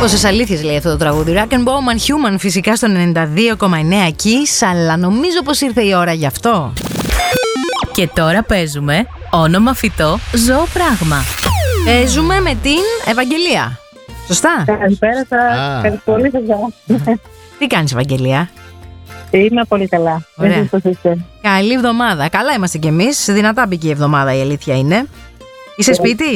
Πόσες αλήθειες λέει αυτό το τραγούδι. Rock and Bowman Human φυσικά στο 92,9 Kiss, αλλά νομίζω πως ήρθε η ώρα γι' αυτό. Και τώρα παίζουμε όνομα φυτό ζώο πράγμα. Παίζουμε με την Ευαγγελία. Σωστά. Καλησπέρα σας. Πολύ καλά. Τι κάνεις, Ευαγγελία? Είμαι πολύ καλά. Ωραία. Καλή εβδομάδα. Καλά είμαστε κι εμείς. Δυνατά μπήκε η εβδομάδα, η αλήθεια είναι. Είσαι σπίτι?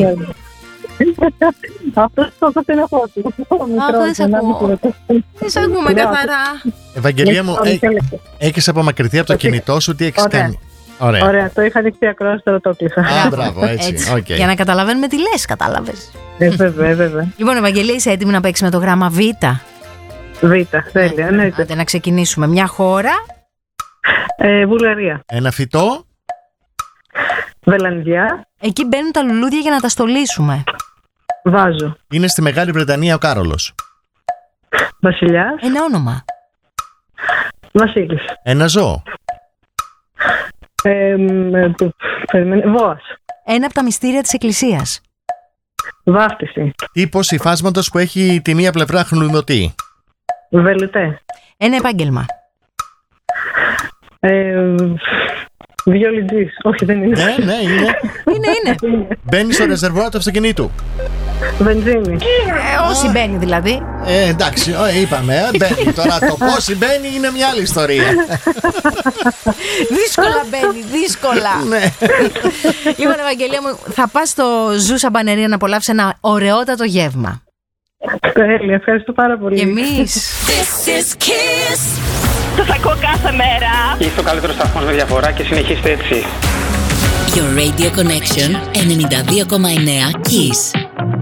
Αυτό είναι ο φώτος. Δεν σε ακούω. Δεν σε ακούμε καθαρά. Ευαγγελία μου, έχεις απομακρυνθεί από το κινητό σου, τι έχεις κάνει? Ωραία, το είχα δείξει ακρόαση, τώρα το κλείσα. Μπράβο, έτσι. Okay. Για να καταλαβαίνουμε τι λες, κατάλαβες. Βέβαια. Λοιπόν, Ευαγγελία, είσαι έτοιμη να παίξεις με το γράμμα Β? Β, τέλεια, εννοείται. Άντε να ξεκινήσουμε. Μια χώρα. Βουλγαρία. Ένα φυτό. Βελανδιά. Εκεί μπαίνουν τα λουλούδια για να τα στολίσουμε. Βάζο. Είναι στη Μεγάλη Βρετανία ο Κάρολος. Βασιλιάς. Ένα όνομα. Βασίλης. Ένα ζώο. Βόας. Ένα από τα μυστήρια της Εκκλησίας. Βάφτιση. Τύπος υφάσματος που έχει τη μία πλευρά χνουδωτή. Βελουτέ. Ένα επάγγελμα. Βιολιτζής. Όχι, δεν είναι. Ναι, είναι. Είναι. Μπαίνει στο ρεζερβουάρ του αυτοκινήτου. Βενζίνη. Όσοι μπαίνει δηλαδή. Εντάξει, είπαμε. Μπαίνει. Τώρα το πώς μπαίνει είναι μια άλλη ιστορία. Δύσκολα μπαίνει, δύσκολα. Λοιπόν, Ευαγγελία μου, θα πας στο Ζου Σαμπανερία να απολαύσεις ένα ωραιότατο γεύμα. Τέλεια, ευχαριστώ πάρα πολύ. Και εμείς. Σας ακούω κάθε μέρα. Είστε ο καλύτερος σταθμός με διαφορά και συνεχίστε έτσι. Your Radio Connection 92,9 Kiss.